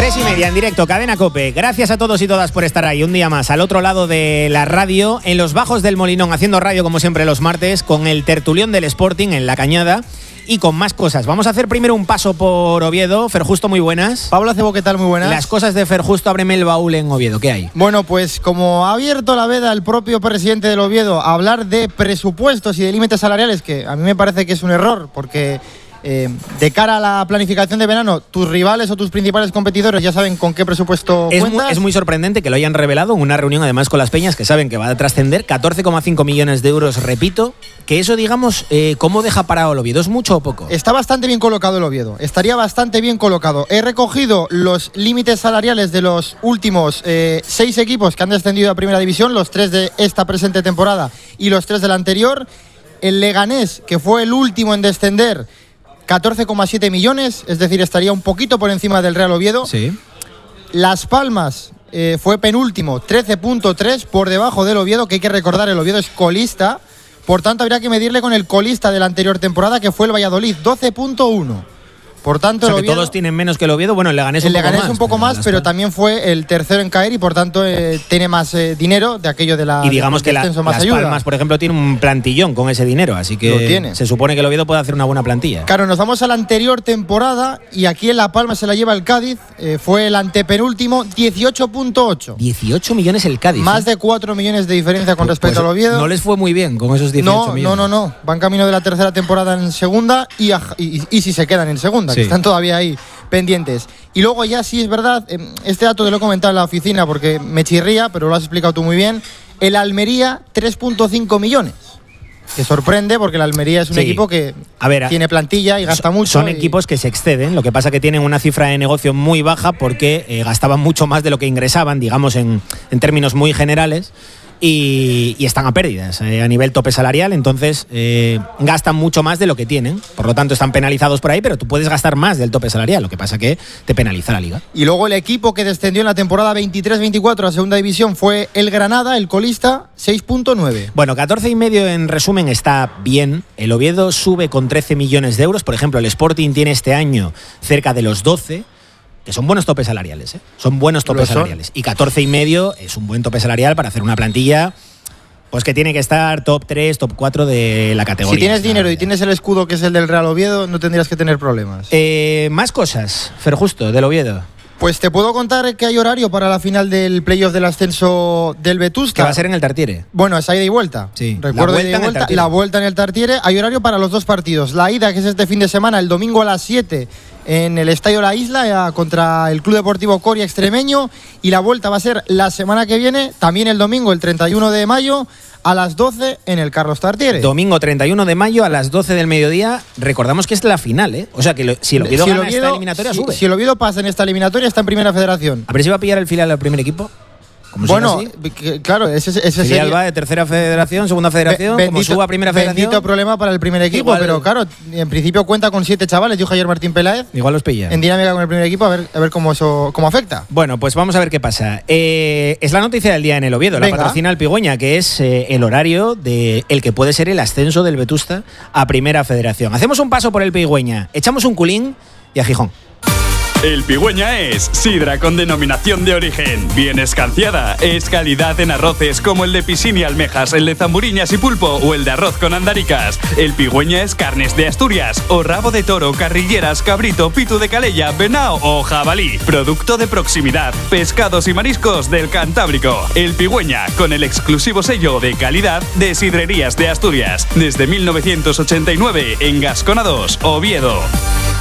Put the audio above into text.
3:30 en directo, Cadena COPE. Gracias a todos y todas por estar ahí un día más al otro lado de la radio, en los bajos del Molinón, haciendo radio como siempre los martes, con el tertulión del Sporting en La Cañada y con más cosas. Vamos a hacer primero un paso por Oviedo. Ferjusto, muy buenas. Pablo Acebo, ¿qué tal? Muy buenas. Las cosas de Ferjusto, ábreme el baúl en Oviedo. ¿Qué hay? Bueno, pues como ha abierto la veda el propio presidente del Oviedo a hablar de presupuestos y de límites salariales, que a mí me parece que es un error, porque de cara a la planificación de verano, tus rivales o tus principales competidores ya saben con qué presupuesto cuentas. Es muy sorprendente que lo hayan revelado en una reunión además con las peñas, que saben que va a trascender 14,5 millones de euros, repito, que eso, digamos, ¿cómo deja parado el Oviedo? ¿Es mucho o poco? Está bastante bien colocado el Oviedo, estaría bastante bien colocado. He recogido los límites salariales de los últimos 6 equipos que han descendido a Primera División, los 3 de esta presente temporada y los 3 de la anterior. El Leganés, que fue el último en descender, 14,7 millones, es decir, estaría un poquito por encima del Real Oviedo. Sí. Las Palmas fue penúltimo, 13,3 por debajo del Oviedo, que hay que recordar, el Oviedo es colista, por tanto habría que medirle con el colista de la anterior temporada, que fue el Valladolid, 12,1. Por tanto, o sea, el Oviedo, que todos tienen menos que el Oviedo. Bueno, el Leganés un poco más, pero también fue el tercero en caer y por tanto tiene más dinero de aquello de la. Y digamos que Las Palmas, por ejemplo, tiene un plantillón con ese dinero, así que se supone que el Oviedo puede hacer una buena plantilla. Claro, nos vamos a la anterior temporada y aquí en La Palma se la lleva el Cádiz, fue el antepenúltimo, 18,8. 18 millones el Cádiz. Más de 4 millones de diferencia con respecto al Oviedo. No les fue muy bien con esos 18 millones. No. Van camino de la tercera temporada en segunda y si se quedan en segunda, que están todavía ahí pendientes. Y luego ya sí es verdad, este dato te lo he comentado en la oficina porque me chirría, pero lo has explicado tú muy bien. El Almería, 3,5 millones. Que sorprende porque el Almería es un equipo que tiene plantilla y gasta mucho. Son equipos que se exceden, lo que pasa que tienen una cifra de negocio muy baja porque gastaban mucho más de lo que ingresaban, digamos en términos muy generales. Y están a pérdidas a nivel tope salarial, entonces gastan mucho más de lo que tienen, por lo tanto están penalizados por ahí, pero tú puedes gastar más del tope salarial, lo que pasa que te penaliza la liga. Y luego el equipo que descendió en la temporada 23-24 a segunda división fue el Granada, el colista, 6,9. Bueno, 14,5 en resumen está bien. El Oviedo sube con 13 millones de euros, por ejemplo el Sporting tiene este año cerca de los 12, que son buenos topes salariales, son buenos topes salariales. Y 14,5 es un buen tope salarial para hacer una plantilla pues que tiene que estar top 3, top 4 de la categoría. Si tienes dinero y tienes el escudo que es el del Real Oviedo, no tendrías que tener problemas. Más cosas, Ferjusto, del Oviedo. Pues te puedo contar que hay horario para la final del playoff del ascenso del Vetusta. Que va a ser en el Tartiere. Bueno, es ida y vuelta. Sí. Recuerdo la vuelta en el Tartiere. Hay horario para los dos partidos. La ida, que es este fin de semana, el domingo a las 7 en el Estadio La Isla contra el Club Deportivo Coria Extremeño. Y la vuelta va a ser la semana que viene, también el domingo, el 31 de mayo, a las 12 en el Carlos Tartiere. Domingo 31 de mayo a las 12 del mediodía. Recordamos que es la final, O sea que si el Oviedo gana esta eliminatoria, sube. Si el Oviedo pasa en esta eliminatoria, está en Primera Federación. A ver si va a pillar el filial al primer equipo. Bueno, claro, ese filial va de tercera federación, segunda federación, como suba a primera federación. Bendito problema para el primer equipo, pero claro, en principio cuenta con 7 chavales, dijo ayer Martín Peláez. Igual los pilla. En dinámica con el primer equipo, a ver cómo afecta. Bueno, pues vamos a ver qué pasa. Es la noticia del día en el Oviedo, la patrocina el Pigüeña, que es el horario de el que puede ser el ascenso del Vetusta a primera federación. Hacemos un paso por el Pigüeña, echamos un culín y a Gijón. El Pigüeña es sidra con denominación de origen, bien escanciada, es calidad en arroces como el de piscina y almejas, el de zamburiñas y pulpo o el de arroz con andaricas. El Pigüeña es carnes de Asturias o rabo de toro, carrilleras, cabrito, pitu de calella, venao o jabalí. Producto de proximidad, pescados y mariscos del Cantábrico. El Pigüeña, con el exclusivo sello de calidad de Sidrerías de Asturias. Desde 1989 en Gascona 2, Oviedo.